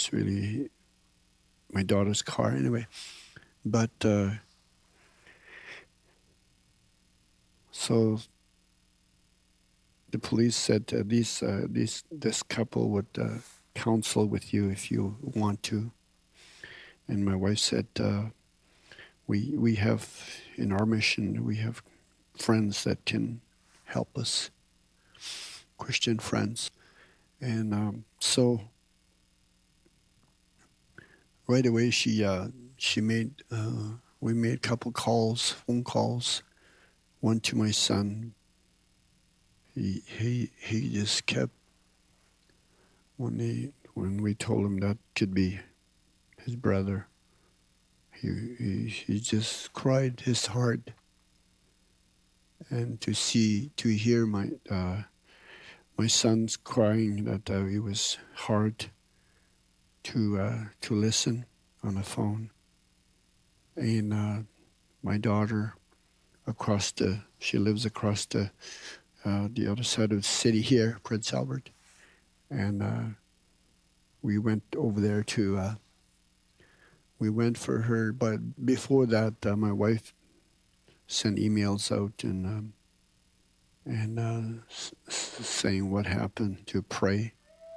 was really my daughter's car anyway. But so the police said this couple would counsel with you if you want to. And my wife said, we have in our mission, we have friends that can help us, Christian friends. And so right away she made we made a couple calls, phone calls. One to my son. He just kept when we told him that could be his brother. He just cried his heart, and to hear my son's crying, that it was hard to listen on the phone. And my daughter she lives across the other side of the city here, Prince Albert, and we went over there we went for her. But before that, my wife sent emails out and saying what happened, to pray.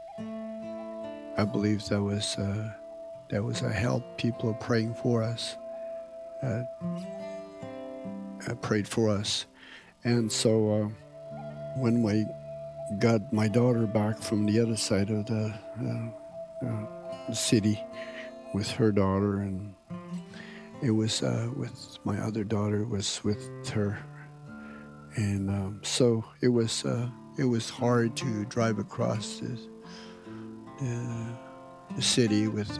I believe that was a help. People are praying for us, uh, prayed for us. And so when we got my daughter back from the other side of the city with her daughter, and it was with my other daughter was with her, and so it was hard to drive across the city with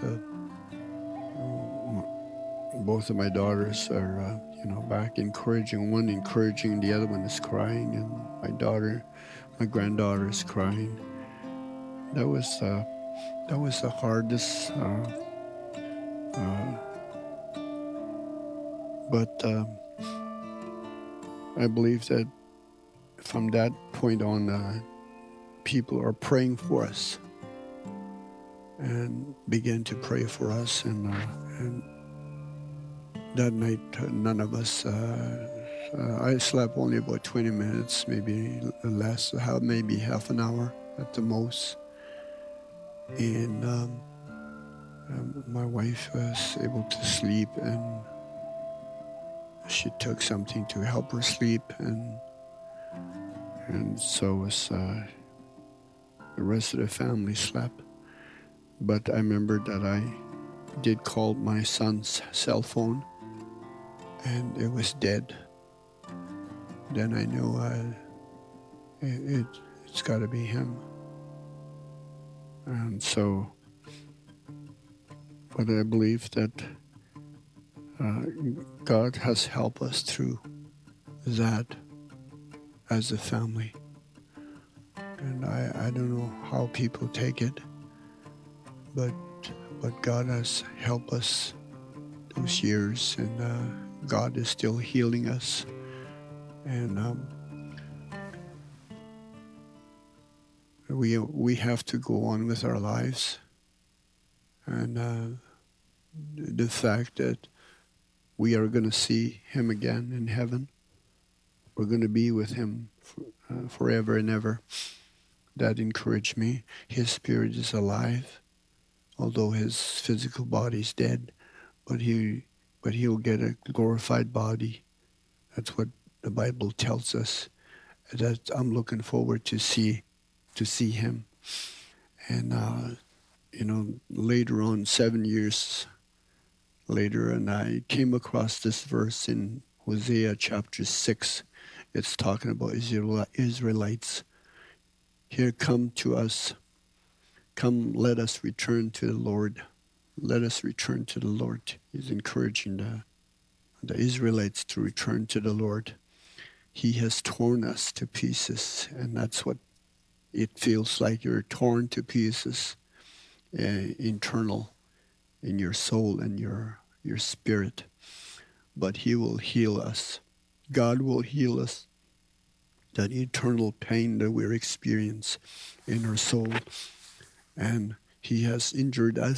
both of my daughters are back, encouraging the other one is crying, and my granddaughter is crying. That was the hardest, but I believe that from that point on, people are praying for us and began to pray for us, and that night none of us. I slept only about 20 minutes, maybe less, maybe half an hour at the most. And my wife was able to sleep, and she took something to help her sleep, and so was the rest of the family slept. But I remember that I did call my son's cell phone, and it was dead. Then I knew it's got to be him. And so, but I believe that God has helped us through that as a family. And I don't know how people take it, but God has helped us those years, and God is still healing us. And we have to go on with our lives. And the fact that we are going to see him again in heaven, we're going to be with him forever and ever, that encouraged me. His spirit is alive, although his physical body is dead, but he'll get a glorified body. That's what the Bible tells us. That I'm looking forward to see him. And later on, 7 years later, and I came across this verse in Hosea chapter 6. It's talking about Israelites. Here, come to us. Come, let us return to the Lord. Let us return to the Lord. He's encouraging the Israelites to return to the Lord. He has torn us to pieces, and that's what it feels like. You're torn to pieces, internal, in your soul and your spirit. But he will heal us. God will heal us. That eternal pain that we're experiencing in our soul. And he has injured us